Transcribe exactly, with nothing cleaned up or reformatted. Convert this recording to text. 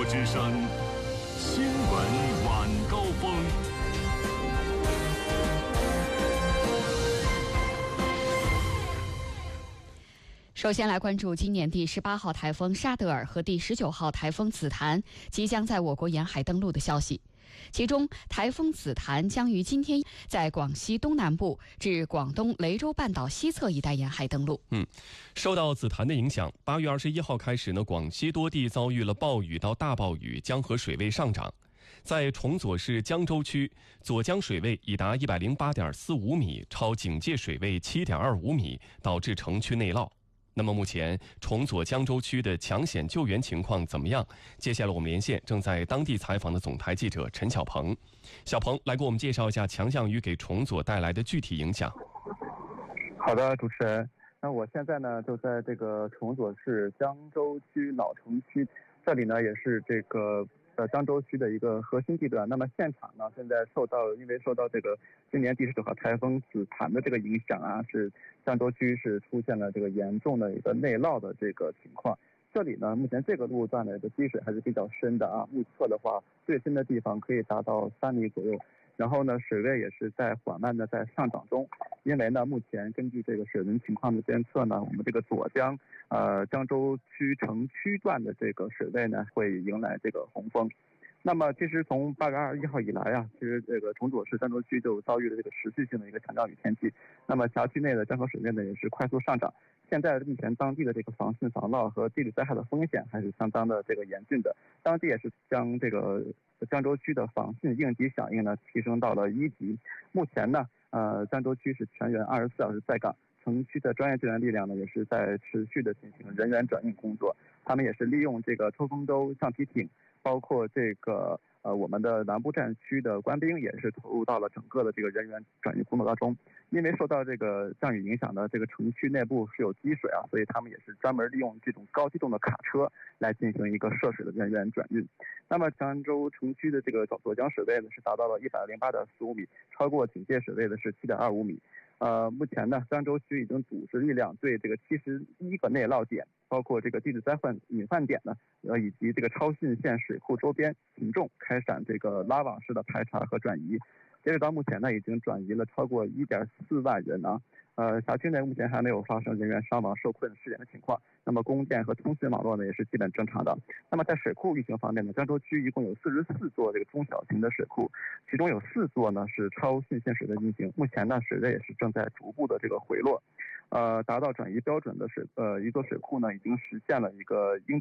之声新闻晚高峰。 首先来关注今年第十八号台风沙德尔和第十九号台风紫檀即将在我国沿海登陆的消息。其中，台风紫檀将于今天在广西东南部至广东雷州半岛西侧一带沿海登陆。 嗯，受到紫檀的影响，八月二十一号开始呢，广西多地遭遇了暴雨到大暴雨，江河水位上涨。在崇左市江州区，左江水位已达一百零八点四五米，超警戒水位七点二五米，导致城区内涝。那么目前崇左江州区的抢险救援情况怎么样？接下来我们连线正在当地采访的总台记者陈小鹏。小鹏来给我们介绍一下强降雨给崇左带来的具体影响。 好的，主持人，那我现在呢就在这个崇左市江州区老城区，这里呢也是这个呃江州区的一个核心地段。那么现场呢现在受到因为受到这个今年第十九号台风紫檀的这个影响啊，是江州区是出现了这个严重的一个内涝的这个情况。这里呢目前这个路段的一个积水还是比较深的啊，目测的话最深的地方可以达到三米左右。然后呢水位也是在缓慢的在上涨中，因为呢目前根据这个水文情况的监测呢，我们这个左江呃江州区城区段的这个水位呢会迎来这个洪峰。那么其实从八月二十一号以来啊，其实这个崇左市江州区就遭遇了这个持续性的一个强降雨天气，那么辖区内的江河水位呢也是快速上涨。现在目前当地的这个防汛防涝和地质灾害的风险还是相当的这个严峻的，当地也是将这个江州区的防汛应急响应呢提升到了一级。目前呢呃江州区是全员二十四小时在岗，城区的专业救援力量呢也是在持续的进行人员转运工作，他们也是利用这个抽风舟、橡皮艇，包括这个呃我们的南部战区的官兵也是投入到了整个的这个人员转运工作当中。因为受到这个降雨影响的这个城区内部是有积水啊，所以他们也是专门利用这种高机动的卡车来进行一个涉水的人员转运。那么江州城区的这个左江水位呢是达到了一百零八点四五米，超过警戒水位的是七点二五米。呃，目前呢，江州区已经组织力量对这个七十一个内涝点，包括这个地质灾害隐患点呢，呃，以及这个超汛县水库周边群众开展这个拉网式的排查和转移。截止到目前呢，已经转移了超过一点四万人啊。呃，辖区内目前还没有发生人员伤亡受困失联的情况。那么供电和通讯网络呢也是基本正常的。那么在水库运行方面呢，江州区一共有四十四座这个中小型的水库，其中有四座呢是超汛限水的运行。目前呢水位也是正在逐步的这个回落，呃，达到转移标准的水呃一座水库呢已经实现了一个应